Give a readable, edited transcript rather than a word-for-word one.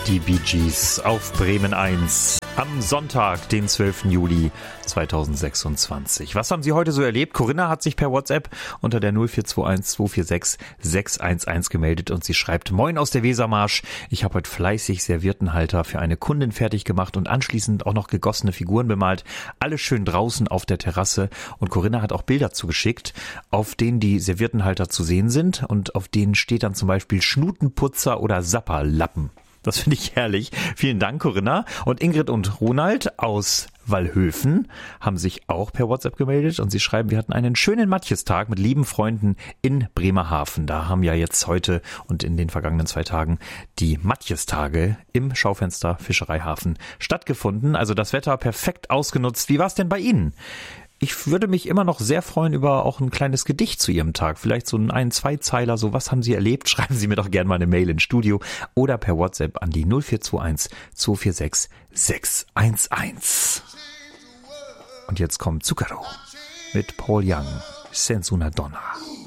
Die Bee Gees auf Bremen 1 am Sonntag, den 12. Juli 2026. Was haben Sie heute so erlebt? Corinna hat sich per WhatsApp unter der 0421 246 611 gemeldet und sie schreibt: Moin aus der Wesermarsch. Ich habe heute fleißig Serviettenhalter für eine Kundin fertig gemacht und anschließend auch noch gegossene Figuren bemalt. Alles schön draußen auf der Terrasse. Und Corinna hat auch Bilder zugeschickt, auf denen die Serviettenhalter zu sehen sind und auf denen steht dann zum Beispiel Schnutenputzer oder Sapperlappen. Das finde ich herrlich. Vielen Dank, Corinna. Und Ingrid und Ronald aus Wallhöfen haben sich auch per WhatsApp gemeldet und sie schreiben, wir hatten einen schönen Matjes-Tag mit lieben Freunden in Bremerhaven. Da haben ja jetzt heute und in den vergangenen 2 Tagen die Matjes-Tage im Schaufenster Fischereihafen stattgefunden. Also das Wetter perfekt ausgenutzt. Wie war es denn bei Ihnen? Ich würde mich immer noch sehr freuen über auch ein kleines Gedicht zu Ihrem Tag. Vielleicht so ein 2-Zeiler, so was haben Sie erlebt? Schreiben Sie mir doch gerne mal eine Mail ins Studio oder per WhatsApp an die 0421 246 611. Und jetzt kommt Zucchero mit Paul Young, Senza una Donna.